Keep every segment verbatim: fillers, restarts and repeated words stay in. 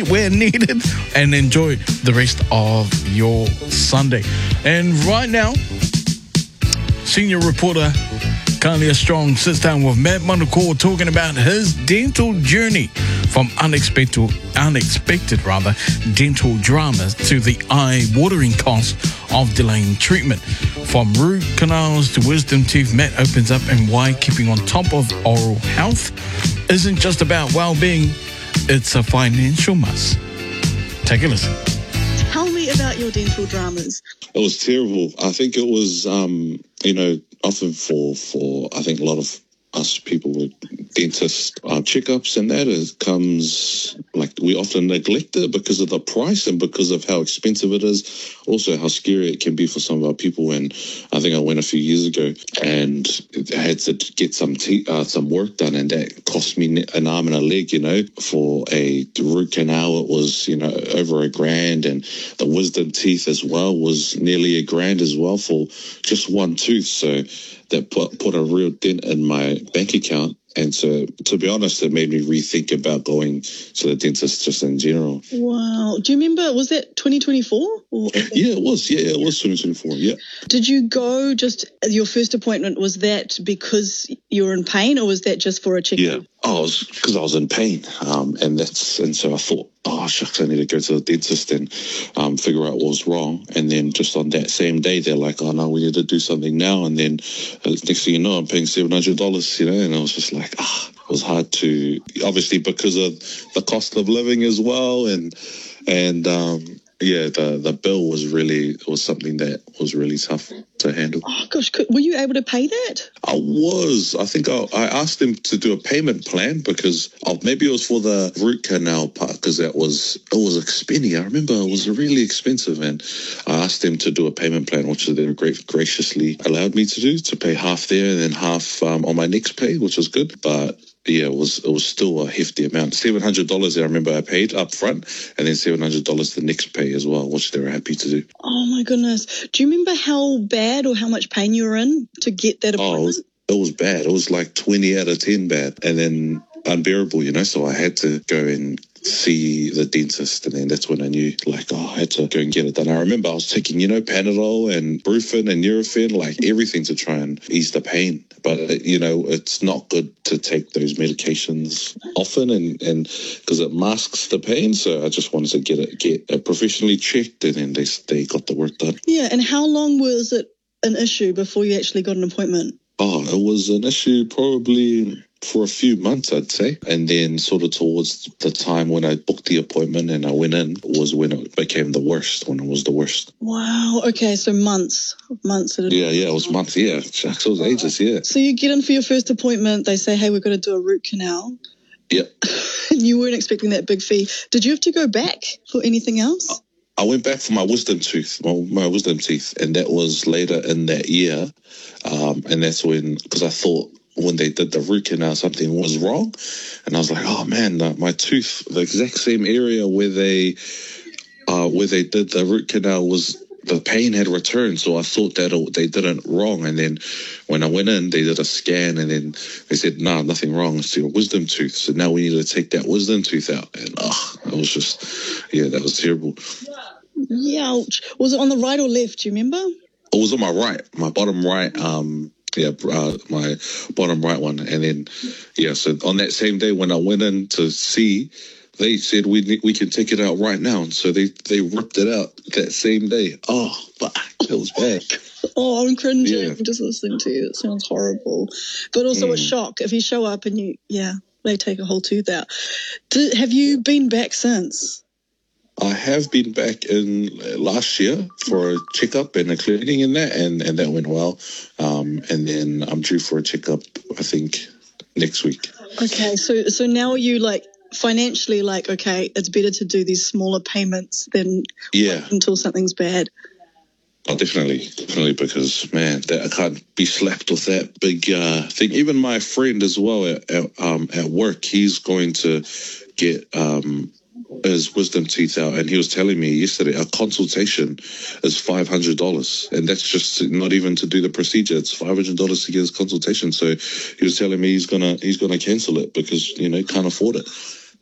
need where needed, and enjoy the rest of your Sunday. And right now, senior reporter Kalia Strong sits down with Matt Manukau talking about his dental journey from unexpected, unexpected rather, dental dramas to the eye-watering cost of delaying treatment. From root canals to wisdom teeth, Matt opens up and why keeping on top of oral health isn't just about well-being, it's a financial must. Take a listen. Tell me about your dental dramas. It was terrible. I think it was, um, you know, often for, for I think a lot of us people with dentist uh, checkups and that, it comes, like, we often neglect it because of the price and because of how expensive it is. Also how scary it can be for some of our people. And I think I went a few years ago and I had to get some te- uh, some work done, and that cost me an arm and a leg, you know. For a root canal, it was, you know, over a grand, and the wisdom teeth as well was nearly a grand as well for just one tooth. So that put, put a real dent in my bank account. And so, to be honest, it made me rethink about going to the dentist just in general. Wow. Do you remember, was that twenty twenty-four? Or? Yeah, it was. Yeah, it was twenty twenty-four, yeah. Did you go just, your first appointment, was that because you were in pain, or was that just for a checkup? Yeah, oh, it was because I was in pain. Um, and that's and so I thought, oh, shucks, I need to go to the dentist and um, figure out what was wrong. And then just on that same day, they're like, oh, no, we need to do something now. And then uh, next thing you know, I'm paying seven hundred dollars, you know, and I was just like, ah, it was hard to, obviously because of the cost of living as well. And, and um, yeah, the, the bill was really, was something that was really tough to handle. Oh, gosh, could, were you able to pay that? I was. I think I, I asked them to do a payment plan because of, maybe it was for the root canal part, because that was, it was expensive. I remember it was really expensive, and I asked them to do a payment plan, which they great, graciously allowed me to do, to pay half there and then half um, on my next pay, which was good. But yeah, it was it was still a hefty amount. seven hundred dollars I remember I paid up front, and then seven hundred dollars the next pay as well, which they were happy to do. Oh, my goodness. Do you remember how bad or how much pain you were in to get that appointment? Oh, it was, it was bad. It was like twenty out of ten bad, and then unbearable, you know, so I had to go and see the dentist, and then that's when I knew, like, oh, I had to go and get it done. I remember I was taking, you know, Panadol and Brufen and Nurofen, like everything to try and ease the pain. But, you know, it's not good to take those medications often, and and because it masks the pain. So I just wanted to get it get it professionally checked, and then they they got the work done. Yeah, and how long was it an issue before you actually got an appointment? Oh, it was an issue probably for a few months, I'd say. And then sort of towards the time when I booked the appointment and I went in was when it became the worst, when it was the worst. Wow. Okay, so months. Months. At a yeah, yeah, it was months. Yeah, shucks, it was ages, yeah. So you get in for your first appointment. They say, hey, we're going to do a root canal. Yeah. And you weren't expecting that big fee. Did you have to go back for anything else? I went back for my wisdom tooth, my, my wisdom teeth, and that was later in that year. Um, and that's when, because I thought when they did the root canal, something was wrong. And I was like, oh man, the, my tooth, the exact same area where they, uh, where they did the root canal was, the pain had returned. So I thought that it, they did it wrong. And then when I went in, they did a scan, and then they said, no, nah, nothing wrong. It's your wisdom tooth. So now we need to take that wisdom tooth out. And oh, it was just, yeah, that was terrible. Ouch. Was it on the right or left? Do you remember? It was on my right, my bottom right. Um, yeah, uh, my bottom right one. And then, yeah, so on that same day when I went in to see, they said we we can take it out right now. And so they, they ripped it out that same day. Oh, fuck, it was bad. Oh, I'm cringing yeah. just listening to you. It sounds horrible. But also mm. a shock if you show up and you, yeah, they take a whole tooth out. Did, have you been back since? I have been back in last year for a checkup and a cleaning in that, and, and that went well. Um, and then I'm due for a checkup, I think, next week. Okay, so so now are you like financially like, okay, it's better to do these smaller payments than yeah. wait until something's bad? Oh, definitely, definitely, because, man, that I can't be slapped with that big uh, thing. Even my friend as well at, at, um, at work, he's going to get... Um, his wisdom teeth out, and he was telling me yesterday a consultation is five hundred dollars, and that's just not even to do the procedure. It's five hundred dollars to get his consultation. So he was telling me he's gonna he's gonna cancel it because, you know, can't afford it.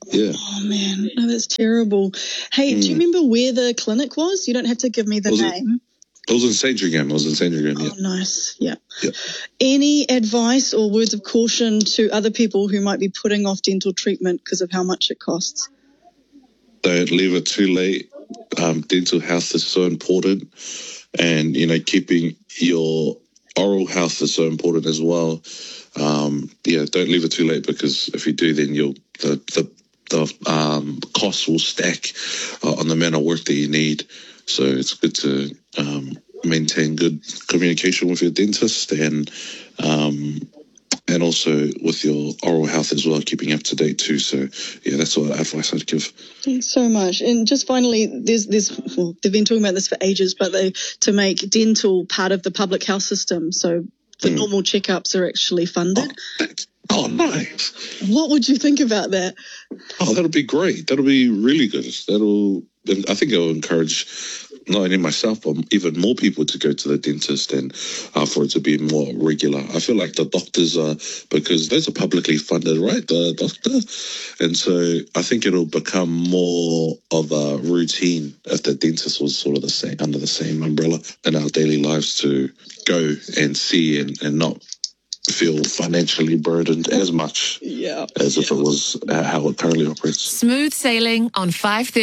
Yeah. Oh, man. No, that's terrible. Hey, mm. do you remember where the clinic was? You don't have to give me the was name. It, it was in Sandringham. It was in Sandringham, yeah. Oh, nice. Yeah. yeah. Any advice or words of caution to other people who might be putting off dental treatment because of how much it costs? Don't leave it too late. Um, dental health is so important. And, you know, keeping your oral health is so important as well. Um, yeah, don't leave it too late, because if you do, then you'll the the, the um, costs will stack uh, on the amount of work that you need. So it's good to um, maintain good communication with your dentist, and um, and also with your oral health as well, keeping up to date too. So yeah, that's all advice I'd give. Thanks so much. And just finally, there's this. Well, they've been talking about this for ages, but they to make dental part of the public health system. So the mm. normal checkups are actually funded. Oh, oh, nice. What would you think about that? Oh, that'll be great. That'll be really good. That'll, I think it'll encourage not only myself, but even more people to go to the dentist, and uh, for it to be more regular. I feel like the doctors are, because those are publicly funded, right? The doctor. And so I think it'll become more of a routine if the dentist was sort of the same, under the same umbrella in our daily lives, to go and see and, and not feel financially burdened as much yeah. as yeah. if it was uh, how it currently operates. Smooth sailing on five thirty.